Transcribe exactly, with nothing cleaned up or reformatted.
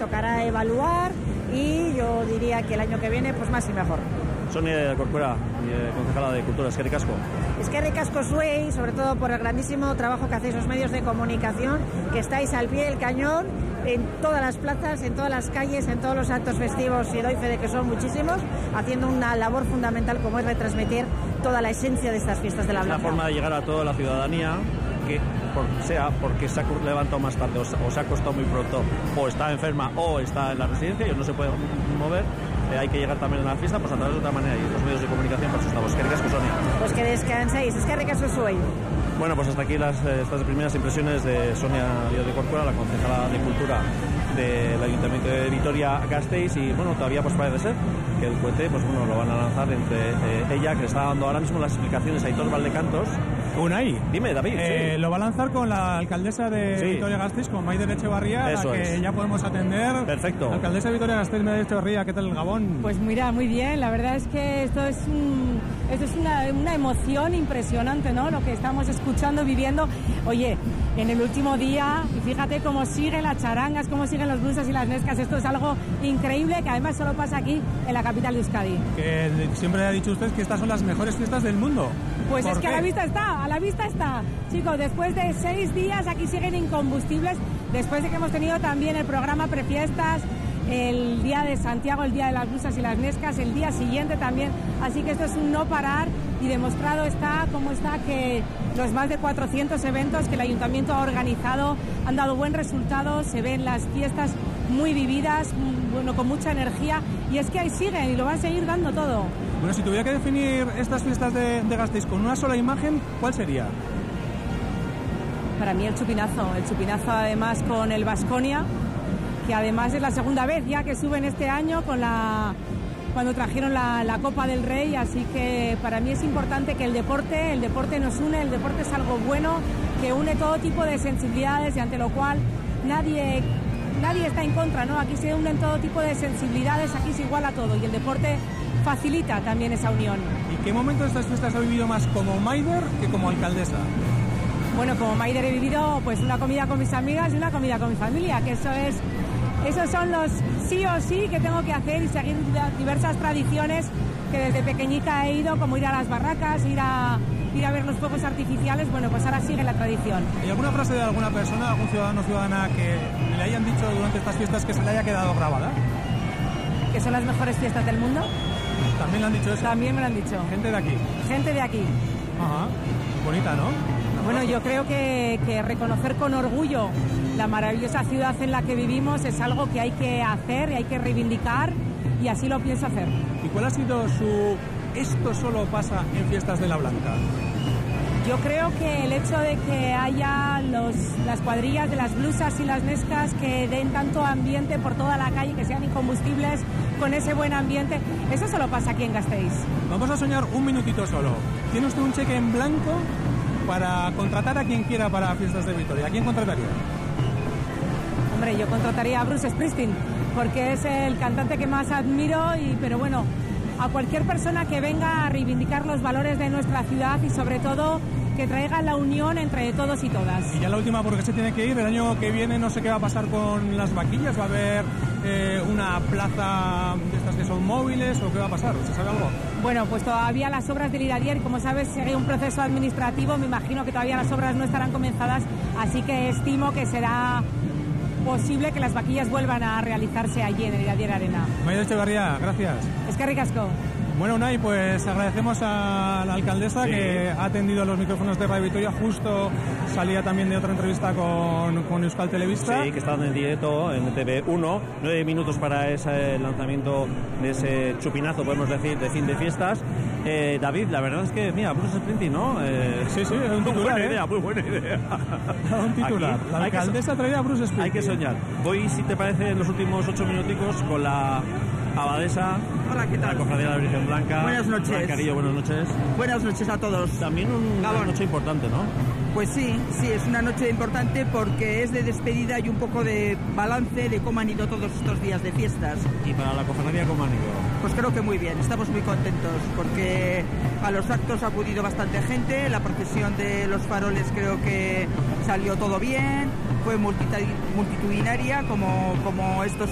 tocará evaluar y yo diría que el año que viene pues más y mejor. Sonia Corcuera, concejala de Cultura, eskerrik asko. Eskerrik asko zuei, sobre todo por el grandísimo trabajo que hacéis los medios de comunicación, que estáis al pie del cañón en todas las plazas, en todas las calles, en todos los actos festivos, y doy fe de que son muchísimos, haciendo una labor fundamental como es retransmitir toda la esencia de estas fiestas de la Blanca. Es la forma de llegar a toda la ciudadanía, que por, sea porque se ha levantado más tarde o se, o se ha acostado muy pronto, o está enferma o está en la residencia y no se puede mover. Eh, hay que llegar también a la fiesta pues a través de otra manera, y los medios de comunicación para eso estamos. Eskerrik asko, Sonia. Pues que descanséis, eskerrik asko zuei. Bueno, pues hasta aquí las, estas primeras impresiones de Sonia Díaz de Corcuera, la concejala de Cultura del Ayuntamiento de Vitoria-Gasteiz, y bueno, todavía pues parece ser que el puente pues bueno lo van a lanzar entre eh, ella, que está dando ahora mismo las explicaciones a Aitor Valdecantos. Unai. Dime, David. Eh, sí. Lo va a lanzar con la alcaldesa de sí. Vitoria-Gasteiz, con Maider Echevarría, a la que es. ya podemos atender. Perfecto. Alcaldesa de Vitoria-Gasteiz, Maider Echevarría, ¿qué tal el Gabón? Pues mira, muy bien. La verdad es que esto es un, esto es una, una emoción impresionante, ¿no? Lo que estamos escuchando, viviendo. Oye, en el último día, y fíjate cómo siguen las charangas, cómo siguen los blusas y las nescas. Esto es algo increíble que además solo pasa aquí en la capital de Euskadi. Que siempre ha dicho usted que estas son las mejores fiestas del mundo. Pues es que qué? a la vista está, a la vista está. Chicos, después de seis días aquí siguen incombustibles, después de que hemos tenido también el programa Prefiestas, el día de Santiago, el día de las blusas y las nescas, el día siguiente también. Así que esto es un no parar, y demostrado está cómo está que los más de cuatrocientos eventos que el Ayuntamiento ha organizado han dado buen resultado. Se ven las fiestas muy vividas, bueno, con mucha energía, y es que ahí siguen y lo van a seguir dando todo. Bueno, si tuviera que definir estas fiestas de, de Gasteiz con una sola imagen, ¿cuál sería? Para mí el chupinazo, el chupinazo además con el Baskonia, que además es la segunda vez ya que suben este año con la cuando trajeron la, la Copa del Rey, así que para mí es importante que el deporte, el deporte nos une, el deporte es algo bueno, que une todo tipo de sensibilidades y ante lo cual nadie, nadie está en contra, ¿no? Aquí se unen todo tipo de sensibilidades, aquí se iguala todo y el deporte facilita también esa unión. ¿Y qué momento de estas fiestas ha vivido más como Maider que como alcaldesa? Bueno, como Maider he vivido pues una comida con mis amigas y una comida con mi familia, que eso es, esos son los sí o sí que tengo que hacer, y seguir diversas tradiciones que desde pequeñita he ido, como ir a las barracas, ir a, ir a ver los fuegos artificiales. Bueno, pues ahora sigue la tradición. ¿Hay alguna frase de alguna persona, algún ciudadano o ciudadana que le hayan dicho durante estas fiestas que se le haya quedado grabada? ¿Que son las mejores fiestas del mundo? ¿También le han dicho eso? También me lo han dicho. ¿Gente de aquí? Gente de aquí. Ajá. Bonita, ¿no? Bueno, yo creo que, que reconocer con orgullo la maravillosa ciudad en la que vivimos es algo que hay que hacer y hay que reivindicar, y así lo pienso hacer. ¿Y cuál ha sido su esto solo pasa en fiestas de la Blanca? Yo creo que el hecho de que haya los, las cuadrillas de las blusas y las nescas que den tanto ambiente por toda la calle, que sean incombustibles, con ese buen ambiente, eso solo pasa aquí en Gasteiz. Vamos a soñar un minutito solo. ¿Tiene usted un cheque en blanco para contratar a quien quiera para fiestas de Vitoria? ¿A quién contrataría? Hombre, yo contrataría a Bruce Springsteen, porque es el cantante que más admiro, y pero bueno, a cualquier persona que venga a reivindicar los valores de nuestra ciudad y sobre todo que traiga la unión entre todos y todas. Y ya la última, porque se tiene que ir. El año que viene no sé qué va a pasar con las vaquillas. ¿Va a haber eh, una plaza de estas que son móviles o qué va a pasar? ¿Se sabe algo? Bueno, pues todavía las obras del Iradier, como sabes, sigue un proceso administrativo. Me imagino que todavía las obras no estarán comenzadas, así que estimo que será posible que las vaquillas vuelvan a realizarse allí en el Iradier Arena. Maider Echevarría, gracias. Eskerrik asko. Bueno, Unai, pues agradecemos a la alcaldesa, sí, que ha atendido los micrófonos de Radio Vitoria. Justo salía también de otra entrevista con, con Euskal Telebista. Sí, que están en directo en T V uno. Nueve minutos para ese lanzamiento de ese chupinazo, podemos decir, de fin de fiestas. Eh, David, la verdad es que, mira, Bruce Springsteen, ¿no? Eh, sí, sí, es un titular, muy buena ¿eh? idea, muy buena idea. Un titular. Aquí, la alcaldesa traía a Bruce Springsteen. Hay que soñar. Voy, si te parece, en los últimos ocho minuticos con la abadesa. Hola, ¿qué tal? La Cofradía de la Virgen Blanca. Buenas noches. Blancarillo, buenas noches. Buenas noches a todos. También un, una noche importante, ¿no? Pues sí, sí, es una noche importante porque es de despedida y un poco de balance de cómo han ido todos estos días de fiestas. ¿Y para la cofradía cómo han ido? Pues creo que muy bien, estamos muy contentos porque a los actos ha acudido bastante gente, la procesión de los faroles creo que salió todo bien, fue multitudinaria como, como estos